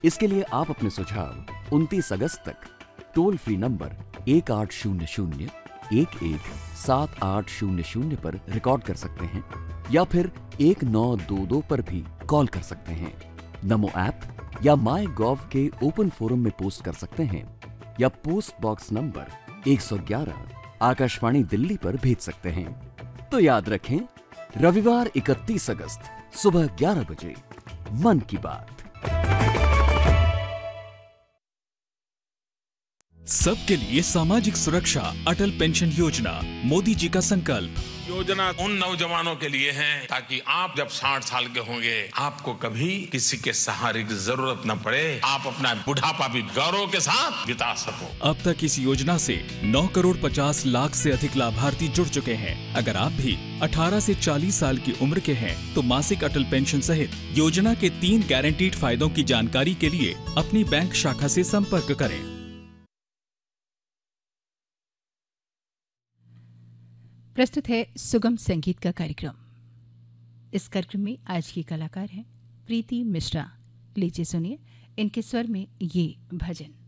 इसके लिए आप अपने सुझाव 29 अगस्त तक टोल फ्री नंबर 1800-11-7800 पर रिकॉर्ड कर सकते हैं या फिर 1922 पर भी कॉल कर सकते हैं। नमो ऐप या माई गॉव के ओपन फोरम में पोस्ट कर सकते हैं या post box number 111 Akashvani Delhi पर भेज सकते हैं। तो याद रखें, रविवार 31 अगस्त सुबह 11 बजे मन की बात। सबके लिए सामाजिक सुरक्षा, अटल पेंशन योजना, मोदी जी का संकल्प। योजना उन नौजवानों के लिए है ताकि आप जब 60 साल के होंगे आपको कभी किसी के सहारे की जरूरत न पड़े, आप अपना बुढ़ापा भी गौरव के साथ बिता सको। अब तक इस योजना से 9,50,00,000 से अधिक लाभार्थी जुड़ चुके हैं। अगर आप भी 18 से 40 साल की उम्र के हैं तो मासिक अटल पेंशन सहित योजना के 3 गारंटीड फायदों की जानकारी के लिए अपनी बैंक शाखा से संपर्क करें। प्रस्तुत है सुगम संगीत का कार्यक्रम। इस कार्यक्रम में आज की कलाकार हैं प्रीति मिश्रा। लीजिए सुनिए इनके स्वर में ये भजन।